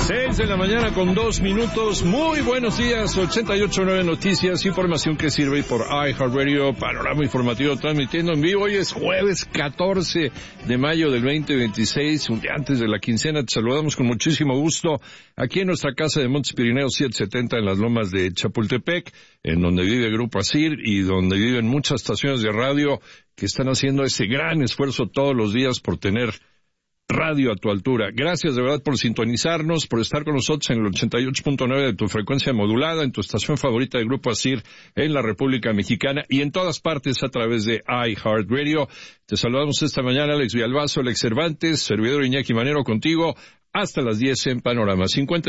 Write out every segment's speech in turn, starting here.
6:02 a.m. Muy buenos días, 88.9 Noticias, información que sirve por iHeartRadio, panorama informativo transmitiendo en vivo. Hoy es jueves 14 de mayo del 2026, un día antes de la quincena. Te saludamos con muchísimo gusto aquí en nuestra casa de Montes Pirineos 770 en las lomas de Chapultepec, en donde vive Grupo ASIR y donde viven muchas estaciones de radio que están haciendo ese gran esfuerzo todos los días por tener radio a tu altura. Gracias de verdad por sintonizarnos, por estar con nosotros en el 88.9 de tu frecuencia modulada, en tu estación favorita de Grupo ASIR en la República Mexicana y en todas partes a través de iHeartRadio. Te saludamos esta mañana, Alex Villalbazo, Alex Cervantes, servidor Iñaki Manero contigo hasta las 10 en Panorama.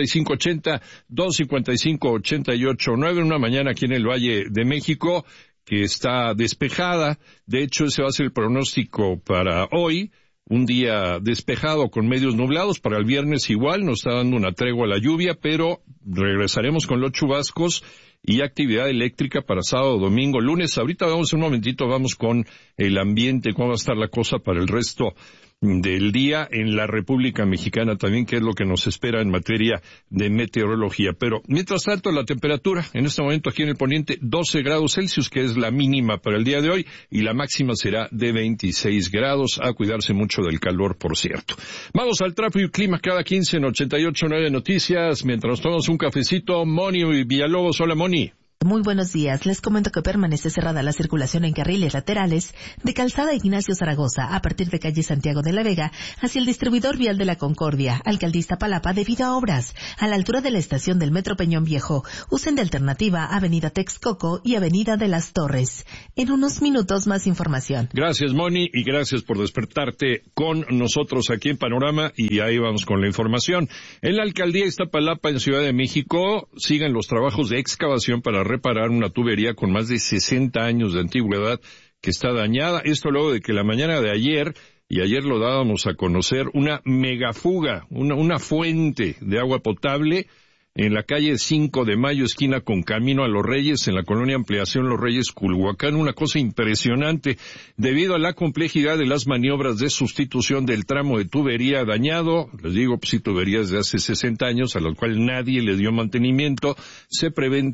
5580-255-88-9, una mañana aquí en el Valle de México que está despejada. De hecho, ese va a ser el pronóstico para hoy. Un día despejado con medios nublados. Para el viernes igual, nos está dando una tregua a la lluvia, pero regresaremos con los chubascos y actividad eléctrica para sábado, domingo, lunes. Ahorita vamos un momentito, vamos con el ambiente, cómo va a estar la cosa para el resto del día en la República Mexicana también, que es lo que nos espera en materia de meteorología. Pero, mientras tanto, la temperatura en este momento aquí en el poniente, 12 grados Celsius, que es la mínima para el día de hoy, y la máxima será de 26 grados, a cuidarse mucho del calor, por cierto. Vamos al tráfico y clima cada 15 en 88.9 Noticias, mientras nos tomamos un cafecito. Moni Villalobos, hola Moni. Muy buenos días. Les comento que permanece cerrada la circulación en carriles laterales de Calzada Ignacio Zaragoza a partir de calle Santiago de la Vega hacia el distribuidor vial de la Concordia, Alcaldía Iztapalapa, debido a obras. A la altura de la estación del Metro Peñón Viejo, usen de alternativa Avenida Texcoco y Avenida de las Torres. En unos minutos más información. Gracias, Moni, y gracias por despertarte con nosotros aquí en Panorama, y ahí vamos con la información. En la Alcaldía Iztapalapa, en Ciudad de México, siguen los trabajos de excavación para reparar una tubería con más de 60 años de antigüedad que está dañada. Esto luego de que la mañana de ayer, y ayer lo dábamos a conocer, una megafuga, una fuente de agua potable en la calle 5 de Mayo, esquina con Camino a Los Reyes, en la colonia Ampliación Los Reyes, Culhuacán. Una cosa impresionante, debido a la complejidad de las maniobras de sustitución del tramo de tubería dañado. Les digo, pues sí, tuberías de hace 60 años, a las cuales nadie le dio mantenimiento. Se prevén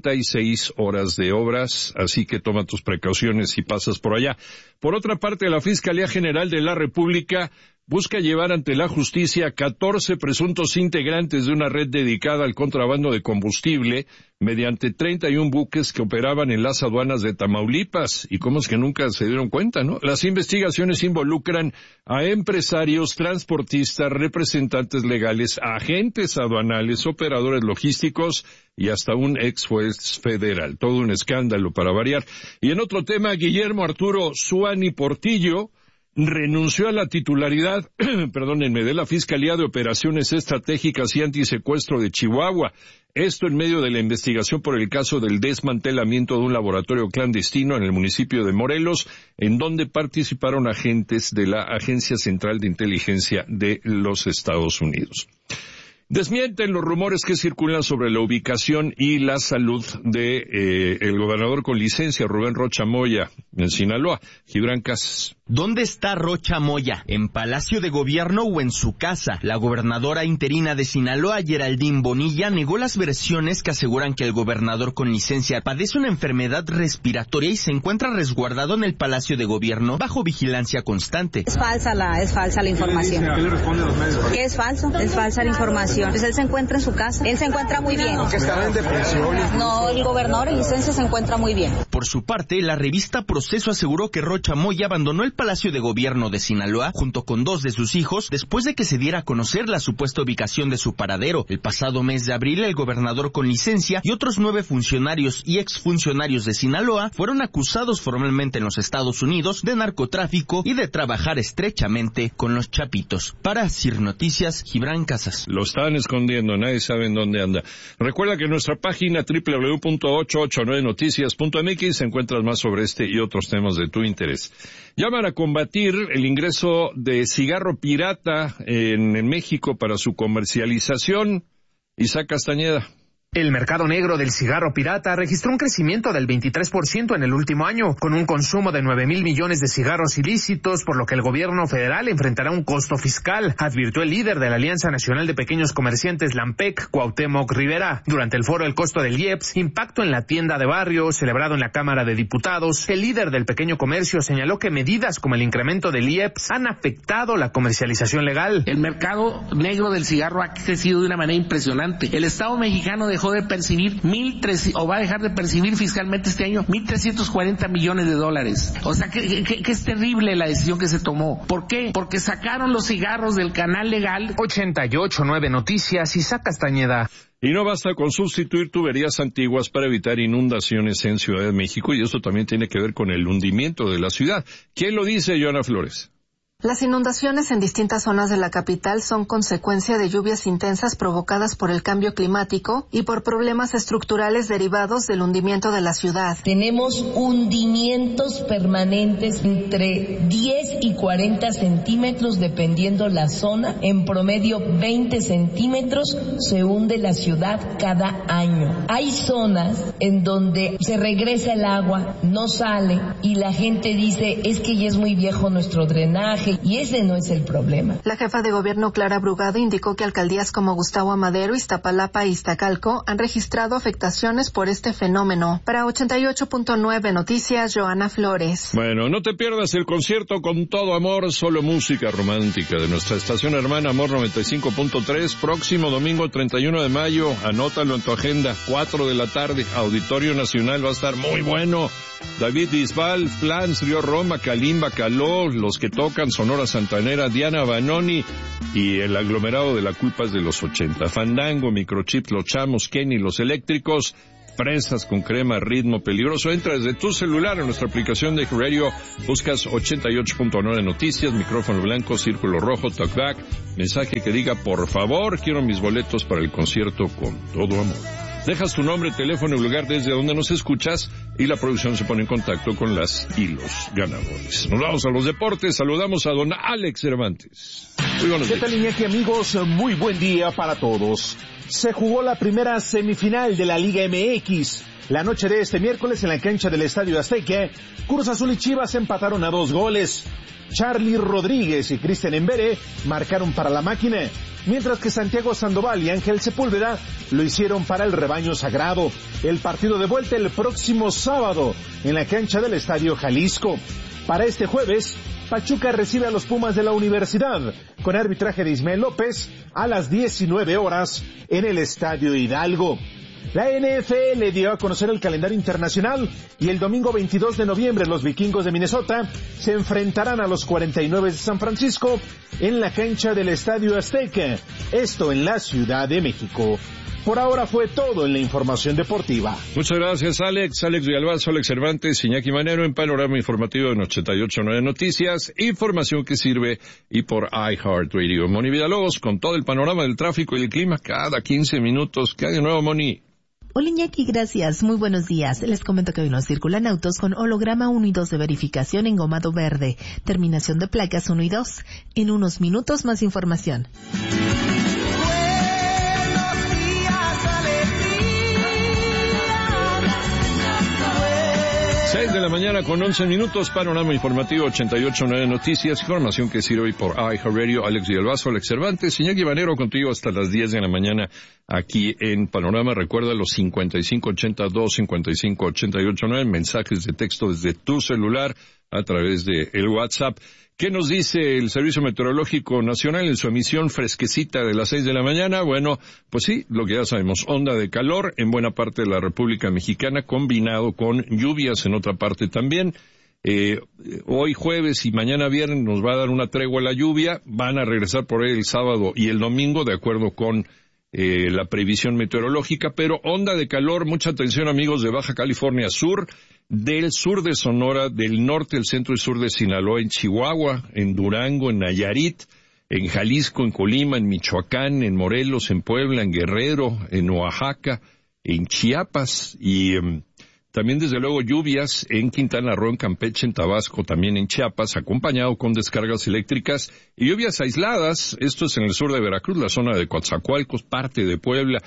36 horas de obras, así que toma tus precauciones si pasas por allá. Por otra parte, la Fiscalía General de la República busca llevar ante la justicia 14 presuntos integrantes de una red dedicada al contrabando de combustible mediante 31 buques que operaban en las aduanas de Tamaulipas. Y cómo es que nunca se dieron cuenta, ¿no? Las investigaciones involucran a empresarios, transportistas, representantes legales, agentes aduanales, operadores logísticos y hasta un ex juez federal. Todo un escándalo para variar. Y en otro tema, Guillermo Arturo Zuani Portillo renunció a la titularidad, de la Fiscalía de Operaciones Estratégicas y Antisecuestro de Chihuahua. Esto en medio de la investigación por el caso del desmantelamiento de un laboratorio clandestino en el municipio de Morelos, en donde participaron agentes de la Agencia Central de Inteligencia de los Estados Unidos. Desmienten los rumores que circulan sobre la ubicación y la salud de el gobernador con licencia, Rubén Rocha Moya, en Sinaloa. Gibran Casas. ¿Dónde está Rocha Moya? ¿En Palacio de Gobierno o en su casa? La gobernadora interina de Sinaloa, Geraldine Bonilla, negó las versiones que aseguran que el gobernador con licencia padece una enfermedad respiratoria y se encuentra resguardado en el Palacio de Gobierno bajo vigilancia constante. Es falsa la información. ¿Qué le responden los medios? ¿Qué es falso? Es falsa la información. Pues él se encuentra en su casa. Él se encuentra muy bien. ¿Que estaba en depresión? No, el gobernador en licencia se encuentra muy bien. Por su parte, la revista Proceso aseguró que Rocha Moya abandonó el Palacio de Gobierno de Sinaloa junto con 2 de sus hijos después de que se diera a conocer la supuesta ubicación de su paradero. El pasado mes de abril, el gobernador con licencia y otros 9 funcionarios y exfuncionarios de Sinaloa fueron acusados formalmente en los Estados Unidos de narcotráfico y de trabajar estrechamente con los chapitos. Para CIR Noticias, Gibran Casas. Lo estaban escondiendo, nadie sabe en dónde anda. Recuerda que en nuestra página www.889noticias.mx encuentras más sobre este y otros temas de tu interés. Llaman a combatir el ingreso de cigarro pirata en México para su comercialización. Isaac Castañeda. El mercado negro del cigarro pirata registró un crecimiento del 23% en el último año, con un consumo de 9,000 millones de cigarros ilícitos, por lo que el gobierno federal enfrentará un costo fiscal, advirtió el líder de la Alianza Nacional de Pequeños Comerciantes, la ANPEC, Cuauhtémoc Rivera. Durante el foro El costo del IEPS, impacto en la tienda de barrio, celebrado en la Cámara de Diputados, el líder del pequeño comercio señaló que medidas como el incremento del IEPS han afectado la comercialización legal. El mercado negro del cigarro ha crecido de una manera impresionante. El Estado mexicano dejó de percibir va a dejar de percibir fiscalmente este año 1,340 millones de dólares. O sea, que es terrible la decisión que se tomó. ¿Por qué? Porque sacaron los cigarros del canal legal. 88.9 Noticias, Isaac Castañeda. Y no basta con sustituir tuberías antiguas para evitar inundaciones en Ciudad de México, y esto también tiene que ver con el hundimiento de la ciudad. ¿Quién lo dice, Joana Flores? Las inundaciones en distintas zonas de la capital son consecuencia de lluvias intensas provocadas por el cambio climático y por problemas estructurales derivados del hundimiento de la ciudad. Tenemos hundimientos permanentes entre 10 y 40 centímetros dependiendo la zona. En promedio 20 centímetros se hunde la ciudad cada año. Hay zonas en donde se regresa el agua, no sale y la gente dice es que ya es muy viejo nuestro drenaje. Y ese no es el problema. La jefa de gobierno, Clara Brugado, indicó que alcaldías como Gustavo Amadero, Iztapalapa e Iztacalco han registrado afectaciones por este fenómeno. Para 88.9 Noticias, Joana Flores. Bueno, no te pierdas el concierto Con Todo Amor, solo música romántica de nuestra estación hermana Amor 95.3, próximo domingo 31 de mayo. Anótalo en tu agenda, 4 de la tarde, Auditorio Nacional, va a estar muy bueno. David Bisbal, Flans, Río Roma, Kalimba, Caló, los que tocan Sonora Santanera, Diana Banoni y el aglomerado de La Culpa es de los 80. Fandango, Microchip, Los Chamos, Kenny, Los Eléctricos, Fresas con Crema, Ritmo Peligroso. Entra desde tu celular en nuestra aplicación de radio, buscas 88.9 Noticias, micrófono blanco, círculo rojo, talkback, mensaje que diga por favor, quiero mis boletos para el concierto Con Todo Amor. Dejas tu nombre, teléfono y lugar desde donde nos escuchas y la producción se pone en contacto con las y los ganadores. Nos vamos a los deportes. Saludamos a don Alex Cervantes. Muy buenos días. ¿Qué tal, Iñaki, amigos? Muy buen día para todos. Se jugó la primera semifinal de la Liga MX. La noche de este miércoles en la cancha del Estadio Azteca, Cruz Azul y Chivas empataron a 2 goles. Charly Rodríguez y Cristian Embere marcaron para la máquina, mientras que Santiago Sandoval y Ángel Sepúlveda lo hicieron para el rebaño sagrado. El partido de vuelta el próximo sábado en la cancha del Estadio Jalisco. Para este jueves, Pachuca recibe a los Pumas de la Universidad, con arbitraje de Ismael López, a las 19 horas en el Estadio Hidalgo. La NFL dio a conocer el calendario internacional y el domingo 22 de noviembre los Vikingos de Minnesota se enfrentarán a los 49 de San Francisco en la cancha del Estadio Azteca, esto en la Ciudad de México. Por ahora fue todo en la información deportiva. Muchas gracias, Alex. Alex Villalbazo, Alex Cervantes, Iñaki Manero en Panorama Informativo en 88.9 Noticias. Información que sirve y por iHeartRadio. Moni Villalobos con todo el panorama del tráfico y el clima cada 15 minutos. ¿Qué hay de nuevo, Moni? Hola Iñaki, gracias. Muy buenos días. Les comento que hoy nos circulan autos con holograma 1 y 2 de verificación engomado verde. Terminación de placas 1 y 2. En unos minutos más información. 6 de la mañana con 11 minutos, panorama informativo 88.9 Noticias, información que sirve hoy por iHeartRadio. Alex Villalbazo, Alex Cervantes, Iñaki Manero contigo hasta las 10 de la mañana aquí en Panorama. Recuerda los 5582-5588.9, mensajes de texto desde tu celular a través de el WhatsApp. ¿Qué nos dice el Servicio Meteorológico Nacional en su emisión fresquecita de las 6 de la mañana? Bueno, pues sí, lo que ya sabemos, onda de calor en buena parte de la República Mexicana, combinado con lluvias en otra parte también. Hoy jueves y mañana viernes nos va a dar una tregua la lluvia, van a regresar por ahí el sábado y el domingo, de acuerdo con la previsión meteorológica, pero onda de calor, mucha atención amigos de Baja California Sur, del sur de Sonora, del norte, el centro y sur de Sinaloa, en Chihuahua, en Durango, en Nayarit, en Jalisco, en Colima, en Michoacán, en Morelos, en Puebla, en Guerrero, en Oaxaca, en Chiapas y También, desde luego, lluvias en Quintana Roo, en Campeche, en Tabasco, también en Chiapas, acompañado con descargas eléctricas y lluvias aisladas. Esto es en el sur de Veracruz, la zona de Coatzacoalcos, parte de Puebla.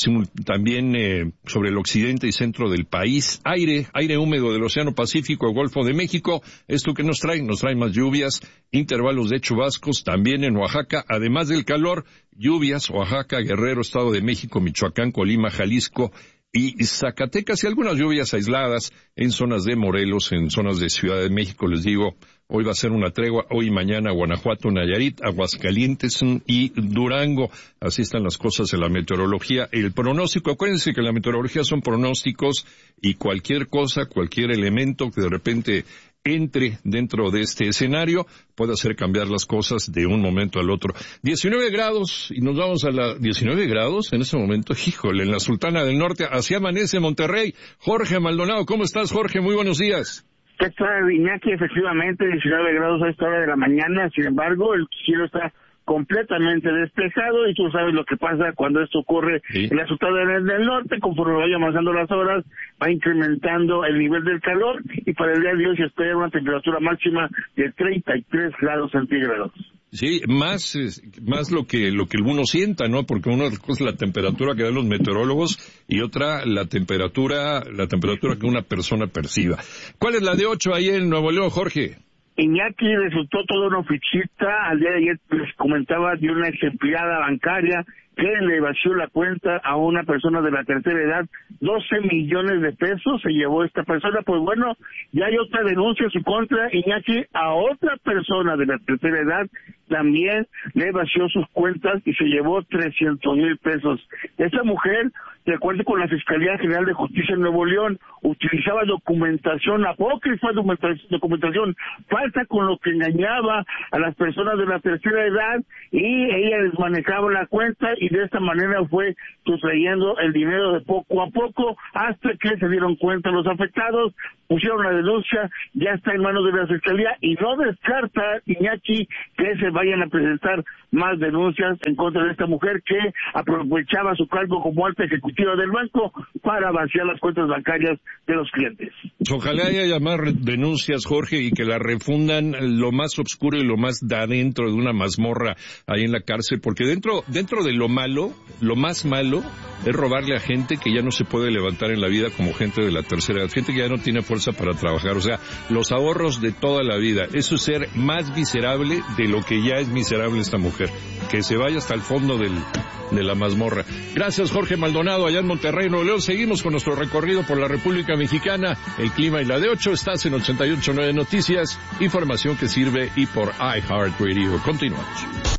También sobre el occidente y centro del país, aire húmedo del Océano Pacífico, el Golfo de México. Esto que nos trae más lluvias, intervalos de chubascos también en Oaxaca, además del calor, lluvias, Oaxaca, Guerrero, Estado de México, Michoacán, Colima, Jalisco y Zacatecas, y algunas lluvias aisladas en zonas de Morelos, en zonas de Ciudad de México. Les digo, hoy va a ser una tregua, hoy y mañana Guanajuato, Nayarit, Aguascalientes y Durango. Así están las cosas en la meteorología. El pronóstico, acuérdense que la meteorología son pronósticos y cualquier cosa, cualquier elemento que de repente entre dentro de este escenario puede hacer cambiar las cosas de un momento al otro. 19 grados, y nos vamos a la 19 grados en este momento, híjole, en la Sultana del Norte, así amanece Monterrey. Jorge Maldonado, ¿cómo estás, Jorge? Muy buenos días. ¿Qué tal, Iñaki? Efectivamente, 19 grados a esta hora de la mañana, sin embargo, el cielo está completamente despejado y tú sabes lo que pasa cuando esto ocurre en la Sultana del Norte. Conforme vayan avanzando las horas, va incrementando el nivel del calor y para el día de hoy se espera una temperatura máxima de 33 grados centígrados. Sí, más lo que uno sienta, ¿no? Porque una cosa es la temperatura que dan los meteorólogos y otra la temperatura que una persona perciba. ¿Cuál es la de 8 ahí en Nuevo León, Jorge? Iñaki, resultó toda una fichita. Al día de ayer les comentaba de una ex empleada bancaria que le vació la cuenta a una persona de la tercera edad, 12 millones de pesos se llevó esta persona. Pues bueno, ya hay otra denuncia en su contra, Iñaki, a otra persona de la tercera edad también le vació sus cuentas y se llevó 300,000 pesos. Esta mujer, de acuerdo con la Fiscalía General de Justicia en Nuevo León, utilizaba documentación apócrifa, documentación falsa, con lo que engañaba a las personas de la tercera edad y ella les manejaba la cuenta y de esta manera fue sustrayendo el dinero de poco a poco hasta que se dieron cuenta los afectados, pusieron la denuncia, ya está en manos de la Fiscalía y no descarta, Iñaki, que se vayan a presentar más denuncias en contra de esta mujer que aprovechaba su cargo como alta ejecutiva del banco para vaciar las cuentas bancarias de los clientes. Ojalá haya más denuncias, Jorge, y que la refundan lo más oscuro y lo más de adentro de una mazmorra ahí en la cárcel, porque dentro de lo malo, lo más malo es robarle a gente que ya no se puede levantar en la vida como gente de la tercera edad, gente que ya no tiene fuerza para trabajar, o sea, los ahorros de toda la vida. Eso es ser más miserable de lo que ya es miserable esta mujer. Que se vaya hasta el fondo de la mazmorra. Gracias, Jorge Maldonado, allá en Monterrey, Nuevo León. Seguimos con nuestro recorrido por la República Mexicana. El clima y la de 8, estás en 88.9 Noticias, información que sirve y por iHeartRadio. Continuamos.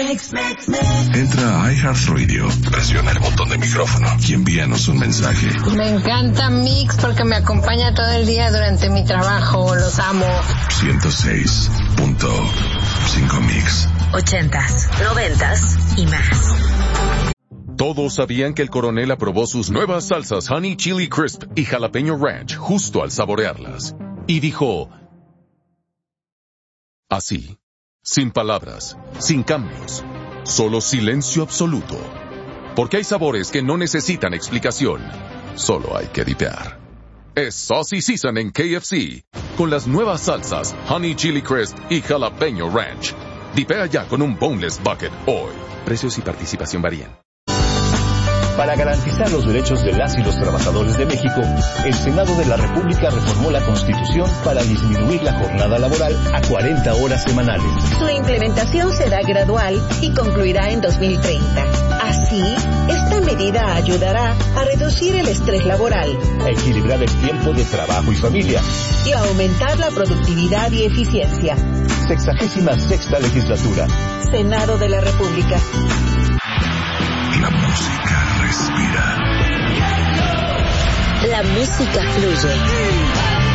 Entra a iHeartRadio, presiona el botón de micrófono y envíanos un mensaje. Me encanta Mix porque me acompaña todo el día durante mi trabajo, los amo. 106.5 Mix. 80s, 90s y más. Todos sabían que el coronel aprobó sus nuevas salsas Honey Chili Crisp y Jalapeño Ranch justo al saborearlas. Y dijo, así, sin palabras, sin cambios, solo silencio absoluto. Porque hay sabores que no necesitan explicación, solo hay que dipear. Es Saucy Season en KFC, con las nuevas salsas Honey Chili Crisp y Jalapeño Ranch. Dipea ya con un Boneless Bucket hoy. Precios y participación varían. Para garantizar los derechos de las y los trabajadores de México, el Senado de la República reformó la Constitución para disminuir la jornada laboral a 40 horas semanales. Su implementación será gradual y concluirá en 2030. Así, esta medida ayudará a reducir el estrés laboral, a equilibrar el tiempo de trabajo y familia y a aumentar la productividad y eficiencia. 66ª legislatura. Senado de la República. La música respira. La música fluye.